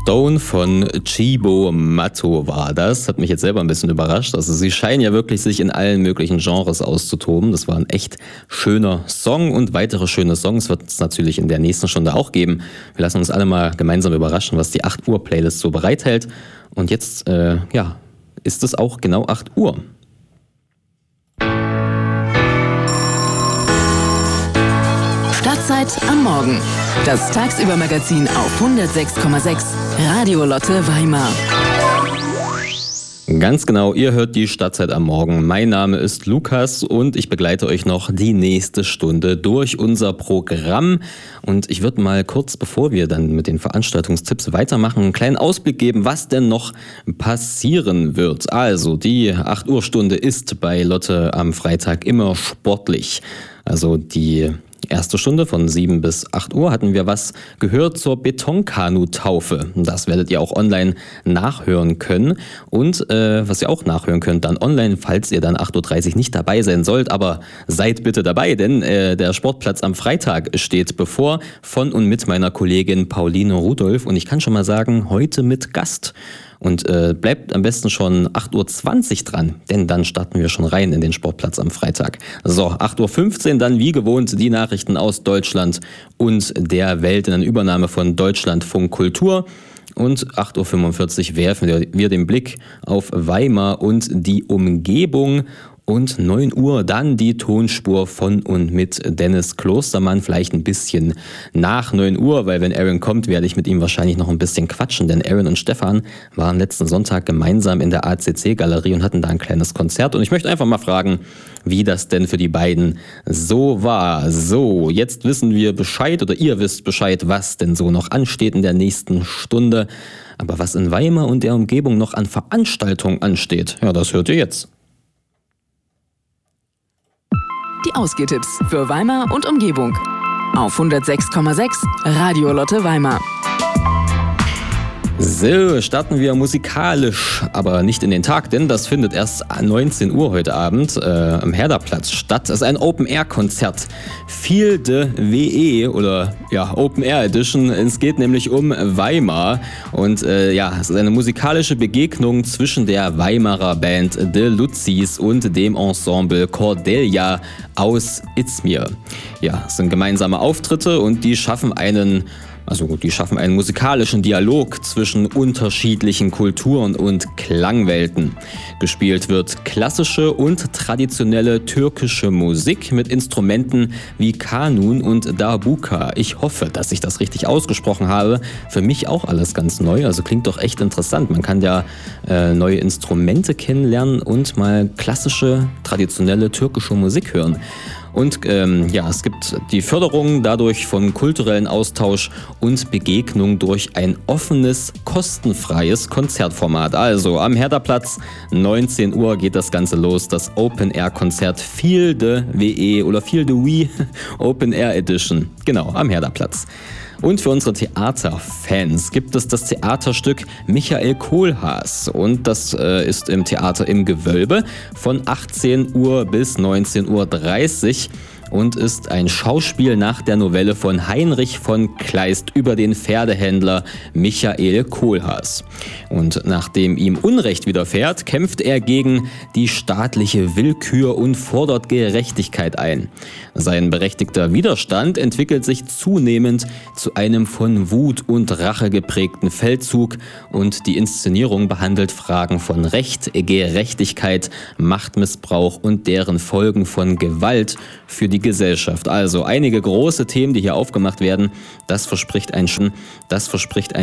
Stone von Cibo Matto war das. Hat mich jetzt selber ein bisschen überrascht. Also sie scheinen ja wirklich sich in allen möglichen Genres auszutoben. Das war ein echt schöner Song und weitere schöne Songs wird es natürlich in der nächsten Stunde auch geben. Wir lassen uns alle mal gemeinsam überraschen, was die 8 Uhr Playlist so bereithält. Und jetzt, ist es auch genau 8 Uhr. Stadtzeit am Morgen. Das Tagsüber-Magazin auf 106,6 Radio Lotte Weimar. Ganz genau, ihr hört die Stadtzeit am Morgen. Mein Name ist Lukas und ich begleite euch noch die nächste Stunde durch unser Programm. Und ich würde mal kurz, bevor wir dann mit den Veranstaltungstipps weitermachen, einen kleinen Ausblick geben, was denn noch passieren wird. Also, die 8 Uhr Stunde ist bei Lotte am Freitag immer sportlich. Also die erste Stunde von 7 bis 8 Uhr hatten wir was gehört zur Betonkanu-Taufe. Das werdet ihr auch online nachhören können. Und was ihr auch nachhören könnt, dann online, falls ihr dann 8.30 Uhr nicht dabei sein sollt. Aber seid bitte dabei, denn der Sportplatz am Freitag steht bevor von und mit meiner Kollegin Pauline Rudolph. Und ich kann schon mal sagen, heute mit Gast. Und bleibt am besten schon 8.20 Uhr dran, denn dann starten wir schon rein in den Sportplatz am Freitag. So, 8.15 Uhr dann wie gewohnt die Nachrichten aus Deutschland und der Welt in einer Übernahme von Deutschlandfunk Kultur. Und 8.45 Uhr werfen wir den Blick auf Weimar und die Umgebung. Und 9 Uhr dann die Tonspur von und mit Dennis Klostermann, vielleicht ein bisschen nach 9 Uhr, weil wenn Aaron kommt, werde ich mit ihm wahrscheinlich noch ein bisschen quatschen, denn Aaron und Stefan waren letzten Sonntag gemeinsam in der ACC-Galerie und hatten da ein kleines Konzert. Und ich möchte einfach mal fragen, wie das denn für die beiden so war. So, jetzt wissen wir Bescheid oder ihr wisst Bescheid, was denn so noch ansteht in der nächsten Stunde. Aber was in Weimar und der Umgebung noch an Veranstaltungen ansteht, ja, das hört ihr jetzt. Die Ausgehtipps für Weimar und Umgebung. Auf 106,6 Radio Lotte Weimar. So, starten wir musikalisch, aber nicht in den Tag, denn das findet erst 19 Uhr heute Abend am Herderplatz statt. Es ist ein Open-Air-Konzert. Feel de WE oder ja, Open-Air Edition. Es geht nämlich um Weimar und es ist eine musikalische Begegnung zwischen der Weimarer Band The Luzis und dem Ensemble Cordelia aus Izmir. Ja, es sind gemeinsame Auftritte und die schaffen einen musikalischen Dialog zwischen unterschiedlichen Kulturen und Klangwelten. Gespielt wird klassische und traditionelle türkische Musik mit Instrumenten wie Kanun und Darbuka. Ich hoffe, dass ich das richtig ausgesprochen habe. Für mich auch alles ganz neu, also klingt doch echt interessant. Man kann ja neue Instrumente kennenlernen und mal klassische, traditionelle türkische Musik hören. Und es gibt die Förderung dadurch von kulturellen Austausch und Begegnung durch ein offenes, kostenfreies Konzertformat. Also am Herderplatz, 19 Uhr geht das Ganze los, das Open-Air-Konzert Feel de WE oder Feel de We Open-Air Edition. Genau, am Herderplatz. Und für unsere Theaterfans gibt es das Theaterstück Michael Kohlhaas. Und das ist im Theater im Gewölbe von 18 Uhr bis 19.30 Uhr und ist ein Schauspiel nach der Novelle von Heinrich von Kleist über den Pferdehändler Michael Kohlhaas. Und nachdem ihm Unrecht widerfährt, kämpft er gegen die staatliche Willkür und fordert Gerechtigkeit ein. Sein berechtigter Widerstand entwickelt sich zunehmend zu einem von Wut und Rache geprägten Feldzug und die Inszenierung behandelt Fragen von Recht, Gerechtigkeit, Machtmissbrauch und deren Folgen von Gewalt für die Gesellschaft. Also einige große Themen, die hier aufgemacht werden, das verspricht ein